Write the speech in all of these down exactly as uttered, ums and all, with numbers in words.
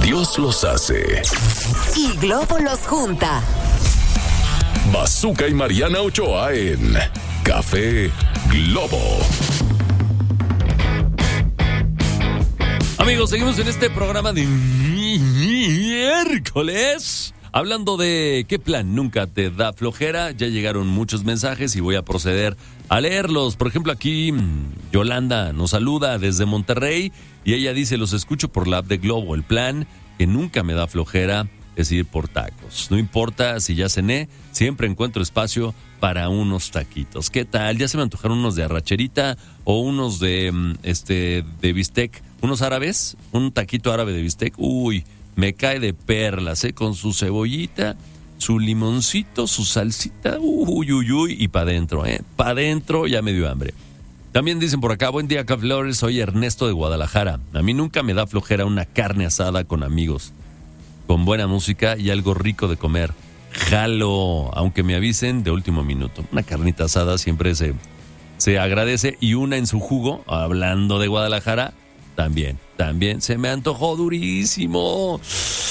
Dios los hace y Globo los junta. Bazooka y Mariana Ochoa en Café Globo. Amigos, seguimos en este programa de miércoles, hablando de qué plan nunca te da flojera. Ya llegaron muchos mensajes y voy a proceder a leerlos. Por ejemplo, aquí Yolanda nos saluda desde Monterrey y ella dice: los escucho por la app de Globo. El plan que nunca me da flojera es ir por tacos. No importa si ya cené, siempre encuentro espacio para unos taquitos. ¿Qué tal? Ya se me antojaron unos de arracherita o unos de este de bistec, unos árabes, un taquito árabe de bistec. Uy, me cae de perlas, ¿eh? Con su cebollita, su limoncito, su salsita, uy, uy, uy, y para adentro, ¿eh? Para adentro, ya me dio hambre. También dicen por acá: buen día, Caflores, soy Ernesto de Guadalajara. A mí nunca me da flojera una carne asada con amigos, con buena música y algo rico de comer. Jalo, aunque me avisen de último minuto. Una carnita asada siempre se, se agradece, y una en su jugo, hablando de Guadalajara, también, también se me antojó durísimo.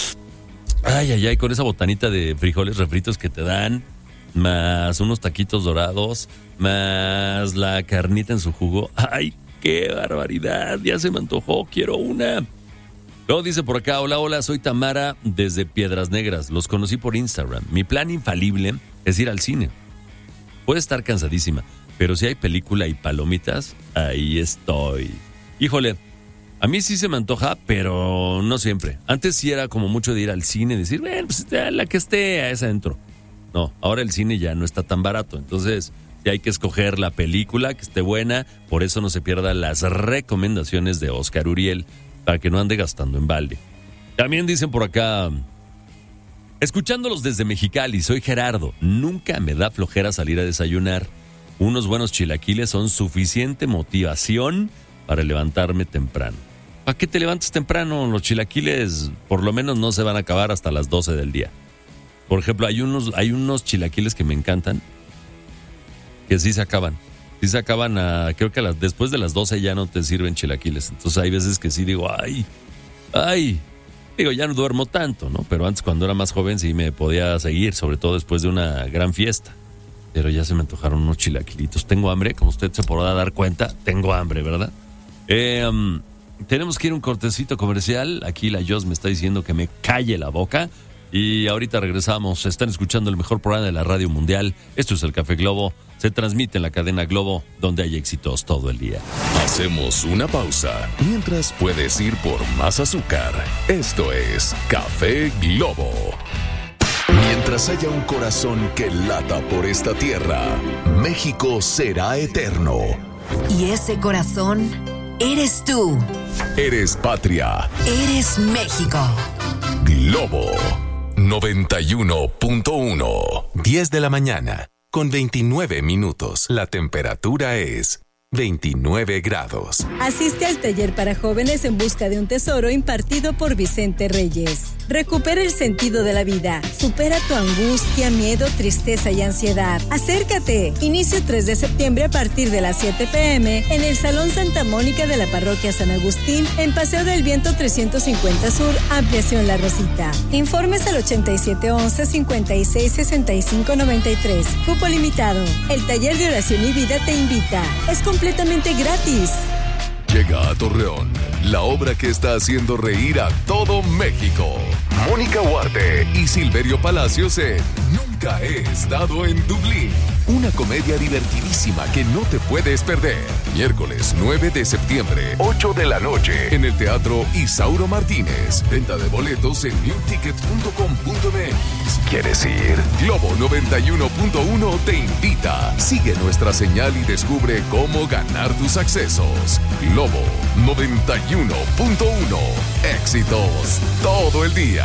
Ay, ay, ay, con esa botanita de frijoles refritos que te dan, más unos taquitos dorados, más la carnita en su jugo. Ay, qué barbaridad, ya se me antojó, quiero una. Luego dice por acá: hola, hola, soy Tamara desde Piedras Negras. Los conocí por Instagram. Mi plan infalible es ir al cine. Puede estar cansadísima, pero si hay película y palomitas, ahí estoy. Híjole, a mí sí se me antoja, pero no siempre. Antes sí era como mucho de ir al cine y decir, bueno, pues la que esté, a esa dentro. No, ahora el cine ya no está tan barato. Entonces, sí hay que escoger la película que esté buena. Por eso no se pierdan las recomendaciones de Oscar Uriel, para que no ande gastando en balde. También dicen por acá: escuchándolos desde Mexicali, soy Gerardo. Nunca me da flojera salir a desayunar. Unos buenos chilaquiles son suficiente motivación para levantarme temprano. ¿Para qué te levantas temprano? Los chilaquiles por lo menos no se van a acabar hasta las doce del día. Por ejemplo, hay unos, hay unos chilaquiles que me encantan, que sí se acaban. Sí se acaban a, creo que a las, después de las doce ya no te sirven chilaquiles. Entonces hay veces que sí digo, ay, ay, digo, ya no duermo tanto, ¿no? Pero antes, cuando era más joven, sí me podía seguir, sobre todo después de una gran fiesta. Pero ya se me antojaron unos chilaquilitos. Tengo hambre, como usted se podrá dar cuenta, tengo hambre, ¿verdad? Eh, um, tenemos que ir a un cortecito comercial. Aquí la Jos me está diciendo que me calle la boca. Y ahorita regresamos. Están escuchando el mejor programa de la radio mundial. Esto es el Café Globo. Se transmite en la cadena Globo, donde hay éxitos todo el día. Hacemos una pausa. Mientras puedes ir por más azúcar. Esto es Café Globo. Mientras haya un corazón que lata por esta tierra, México será eterno. Y ese corazón eres tú. Eres patria. Eres México. Globo noventa y uno punto uno. diez de la mañana, con veintinueve minutos. La temperatura es veintinueve grados. Asiste al taller para jóvenes en busca de un tesoro impartido por Vicente Reyes. Recupera el sentido de la vida. Supera tu angustia, miedo, tristeza y ansiedad. Acércate. Inicio tres de septiembre a partir de las siete pm en el Salón Santa Mónica de la Parroquia San Agustín, en Paseo del Viento trescientos cincuenta Sur, Ampliación La Rosita. Informes al ochenta y siete once, cincuenta y seis, sesenta y cinco noventa y tres. Cupo limitado. El taller de oración y vida te invita. Es completamente gratis. Llega a Torreón la obra que está haciendo reír a todo México. Mónica Huarte y Silverio Palacios en Nunca he estado en Dublín. Una comedia divertidísima que no te puedes perder. Miércoles nueve de septiembre, ocho de la noche, en el Teatro Isauro Martínez. Venta de boletos en new ticket punto com punto m x. ¿Quieres ir? Globo noventa y uno punto uno te invita. Sigue nuestra señal y descubre cómo ganar tus accesos. Globo noventa y uno punto uno. Éxitos todo el día.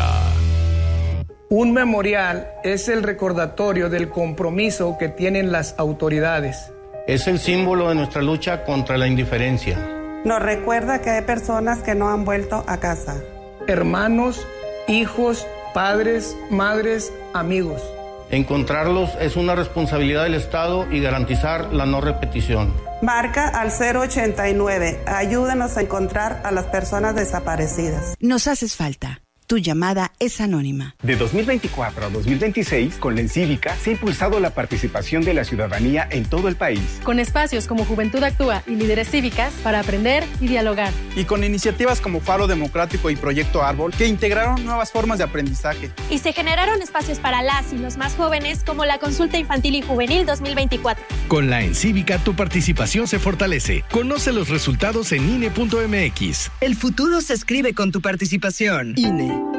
Un memorial es el recordatorio del compromiso que tienen las autoridades. Es el símbolo de nuestra lucha contra la indiferencia. Nos recuerda que hay personas que no han vuelto a casa. Hermanos, hijos, padres, madres, amigos. Encontrarlos es una responsabilidad del Estado y garantizar la no repetición. Marca al cero ochenta y nueve. Ayúdanos a encontrar a las personas desaparecidas. Nos haces falta. Tu llamada es anónima. De dos mil veinticuatro a dos mil veintiséis, con la Encívica se ha impulsado la participación de la ciudadanía en todo el país. Con espacios como Juventud Actúa y Líderes Cívicas para aprender y dialogar. Y con iniciativas como Faro Democrático y Proyecto Árbol que integraron nuevas formas de aprendizaje. Y se generaron espacios para las y los más jóvenes como la Consulta Infantil y Juvenil dos mil veinticuatro. Con la Encívica tu participación se fortalece. Conoce los resultados en I N E punto M X. El futuro se escribe con tu participación. I N E.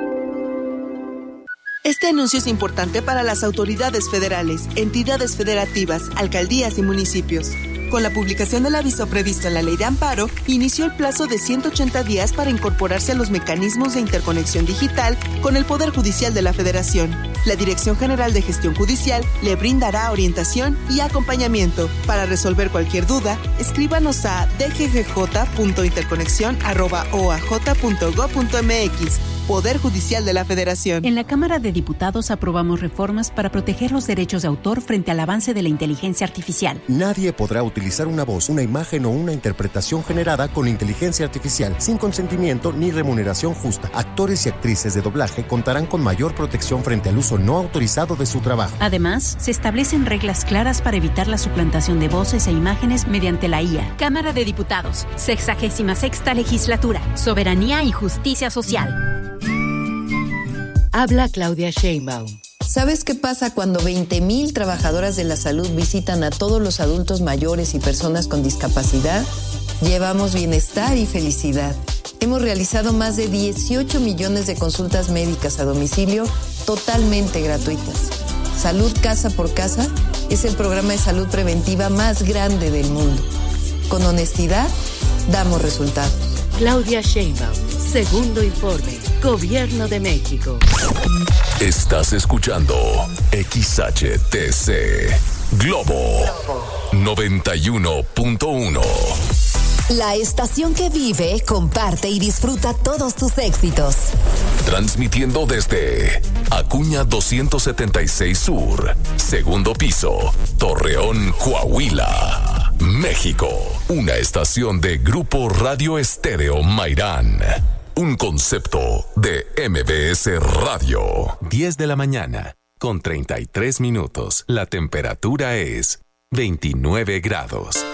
Este anuncio es importante para las autoridades federales, entidades federativas, alcaldías y municipios. Con la publicación del aviso previsto en la Ley de Amparo, inició el plazo de ciento ochenta días para incorporarse a los mecanismos de interconexión digital con el Poder Judicial de la Federación. La Dirección General de Gestión Judicial le brindará orientación y acompañamiento. Para resolver cualquier duda, escríbanos a d g g j punto interconexión arroba o a j punto gob punto m x. Poder Judicial de la Federación. En la Cámara de Diputados aprobamos reformas para proteger los derechos de autor frente al avance de la inteligencia artificial. Nadie podrá utilizar una voz, una imagen o una interpretación generada con inteligencia artificial sin consentimiento ni remuneración justa. Actores y actrices de doblaje contarán con mayor protección frente al uso no autorizado de su trabajo. Además, se establecen reglas claras para evitar la suplantación de voces e imágenes mediante la I A. Cámara de Diputados, sexagésima sexta legislatura, soberanía y justicia social. Habla Claudia Sheinbaum. ¿Sabes qué pasa cuando veinte mil trabajadoras de la salud visitan a todos los adultos mayores y personas con discapacidad? Llevamos bienestar y felicidad. Hemos realizado más de dieciocho millones de consultas médicas a domicilio totalmente gratuitas. Salud Casa por Casa es el programa de salud preventiva más grande del mundo. Con honestidad, damos resultados. Claudia Sheinbaum, segundo informe, Gobierno de México. Estás escuchando X H T C Globo noventa y uno punto uno. La estación que vive, comparte y disfruta todos tus éxitos. Transmitiendo desde Acuña doscientos setenta y seis Sur, segundo piso, Torreón, Coahuila, México. Una estación de Grupo Radio Estéreo Mairán. Un concepto de M B S Radio. diez de la mañana, con treinta y tres minutos. La temperatura es veintinueve grados.